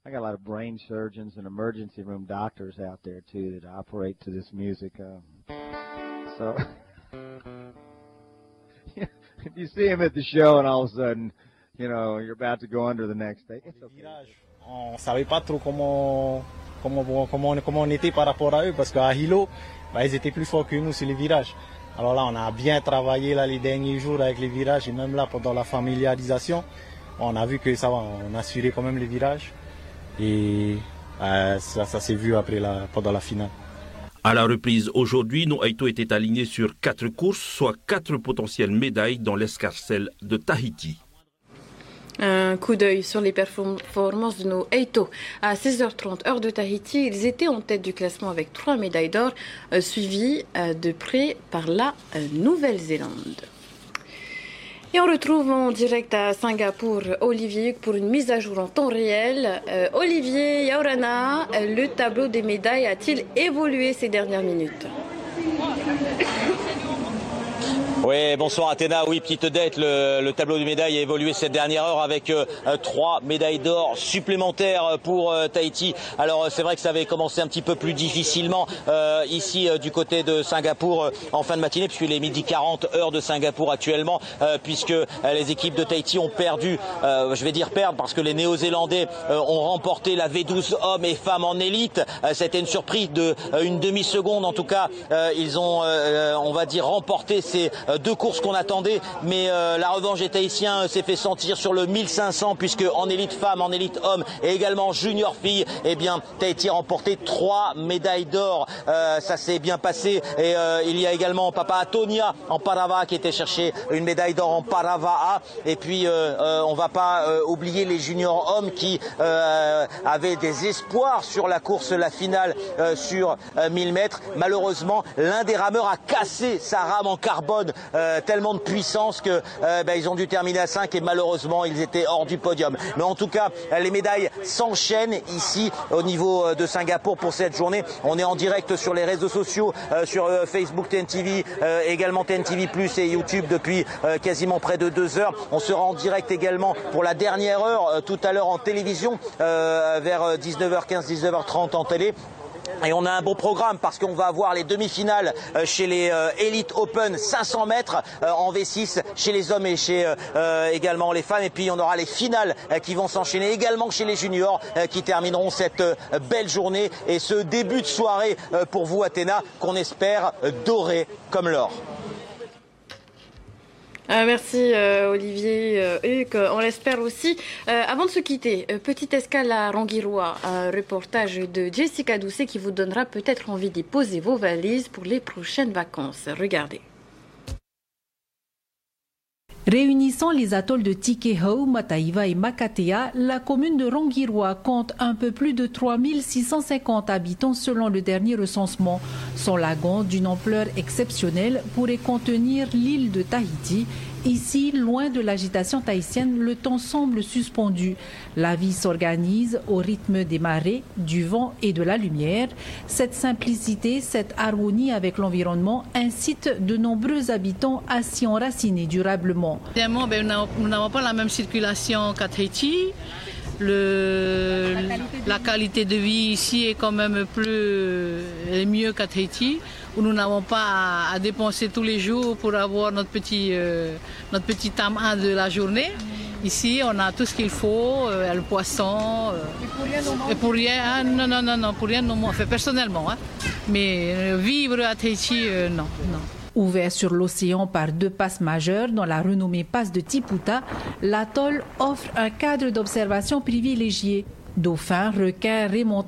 I got a lot of brain surgeons and emergency room doctors out there too that operate to this music. So if you see him at the show and all of a sudden, you know, you're about to go under the next day, it's okay. On savait pas trop comment on était par rapport à eux parce qu'à Hilo, ils étaient plus forts que nous sur les virages. Alors là, on a bien travaillé là, les derniers jours avec les virages et même là pendant la familiarisation, on a vu que ça va, on assurait quand même les virages et ça s'est vu après pendant la finale. À la reprise aujourd'hui, nos Aito étaient alignés sur 4 courses, soit 4 potentielles médailles dans l'escarcelle de Tahiti. Un coup d'œil sur les performances de nos Aito. À 16h30, heure de Tahiti, ils étaient en tête du classement avec 3 médailles d'or, suivis de près par la Nouvelle-Zélande. Et on retrouve en direct à Singapour Olivier pour une mise à jour en temps réel. Olivier Yaurana, le tableau des médailles a-t-il évolué ces dernières minutes ? Oui, bonsoir Athéna. Oui, petite dette, le tableau de médailles a évolué cette dernière heure avec 3 médailles d'or supplémentaires pour Tahiti. Alors c'est vrai que ça avait commencé un petit peu plus difficilement ici du côté de Singapour en fin de matinée, puisqu'il est 12h40 heure de Singapour actuellement, puisque les équipes de Tahiti ont perdu, je vais dire perdre, parce que les Néo-Zélandais ont remporté la V12 hommes et femmes en élite. C'était une surprise de une demi-seconde en tout cas. Ils ont, on va dire, remporté ces 2 courses qu'on attendait, mais la revanche des Tahitiens s'est fait sentir sur le 1500, puisque en élite femmes, en élite hommes et également junior filles, eh bien Tahiti a remporté 3 médailles d'or. Ça s'est bien passé et il y a également Papa Atonia en Parava qui était chercher une médaille d'or en Parava A. Et puis on va pas oublier les juniors hommes qui avaient des espoirs sur la course, la finale sur 1000 mètres. Malheureusement, l'un des rameurs a cassé sa rame en carbone, tellement de puissance que ils ont dû terminer à 5 et malheureusement ils étaient hors du podium. Mais en tout cas, les médailles s'enchaînent ici au niveau de Singapour pour cette journée. On est en direct sur les réseaux sociaux, sur Facebook TNTV, également TNTV Plus et YouTube depuis quasiment près de 2 heures. On sera en direct également pour la dernière heure tout à l'heure en télévision vers 19h15, 19h30 en télé. Et on a un beau programme parce qu'on va avoir les demi-finales chez les Elite Open 500 mètres en V6 chez les hommes et chez également les femmes. Et puis on aura les finales qui vont s'enchaîner également chez les juniors qui termineront cette belle journée et ce début de soirée pour vous Athéna qu'on espère doré comme l'or. Merci Olivier Huc, on l'espère aussi. Avant de se quitter, petite escale à Rangiroa, un reportage de Jessica Doucet qui vous donnera peut-être envie d'y poser vos valises pour les prochaines vacances. Regardez. Réunissant les atolls de Tikehau, Mataiva et Makatea, la commune de Rangiroa compte un peu plus de 3650 habitants selon le dernier recensement. Son lagon d'une ampleur exceptionnelle pourrait contenir l'île de Tahiti. Ici, loin de l'agitation tahitienne, le temps semble suspendu. La vie s'organise au rythme des marées, du vent et de la lumière. Cette simplicité, cette harmonie avec l'environnement incite de nombreux habitants à s'y enraciner durablement. Évidemment, nous n'avons pas la même circulation qu'à Tahiti. La qualité de vie ici est quand même mieux qu'à Tahiti, où nous n'avons pas à dépenser tous les jours pour avoir notre petit tam-1 de la journée. Ici, on a tout ce qu'il faut, le poisson. Et pour rien, non, pour rien, non, enfin, personnellement. Hein. Mais vivre à Tahiti, non. Ouvert sur l'océan par 2 passes majeures dans la renommée passe de Tiputa, l'atoll offre un cadre d'observation privilégié. Dauphins, requins, remontants